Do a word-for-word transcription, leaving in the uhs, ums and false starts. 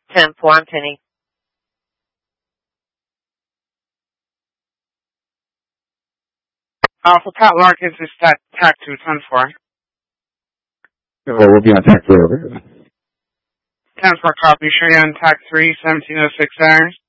ten four, I'm Penny. Alpha Pat Larkins is tac tac two, ten four. Well, we'll be on tac four. ten four copy, Cheyenne tac three, seventeen oh six hours.